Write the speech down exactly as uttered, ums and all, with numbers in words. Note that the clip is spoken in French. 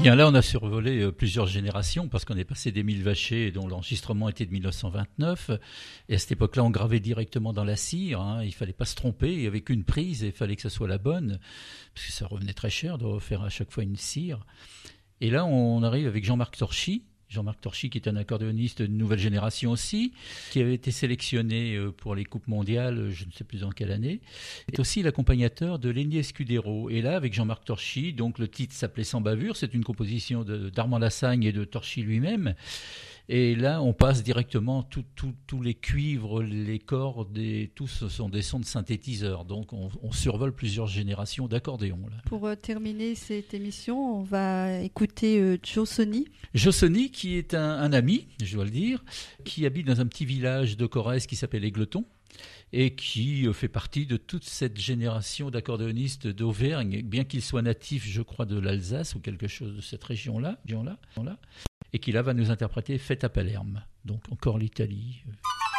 Bien là, on a survolé euh, plusieurs générations parce qu'on est passé d'Émile Vacher, dont l'enregistrement était de mille neuf cent vingt-neuf. Et à cette époque-là, on gravait directement dans la cire. Hein, il fallait pas se tromper. Il n'y avait qu'une prise et il fallait que ce soit la bonne. Parce que ça revenait très cher de refaire à chaque fois une cire. Et là, on arrive avec Jean-Marc Torchy. Jean-Marc Torchy, qui est un accordéoniste de nouvelle génération aussi, qui avait été sélectionné pour les Coupes mondiales, je ne sais plus en quelle année, est aussi l'accompagnateur de Lenny Escudero. Et là, avec Jean-Marc Torchy, donc le titre s'appelait Sans bavure, c'est une composition de, d'Armand Lassagne et de Torchy lui-même. Et là, on passe directement, tous tout, tout les cuivres, les cordes, et tout ce sont des sons de synthétiseurs. Donc, on, on survole plusieurs générations d'accordéons. Là. Pour euh, terminer cette émission, on va écouter euh, Joe Sonny. Joe Sonny, qui est un, un ami, je dois le dire, qui habite dans un petit village de Corrèze qui s'appelle Égletons, et qui fait partie de toute cette génération d'accordéonistes d'Auvergne, bien qu'il soit natif, je crois, de l'Alsace ou quelque chose de cette région-là, région-là, région-là. Et qui là va nous interpréter Fête à Palerme, donc encore l'Italie.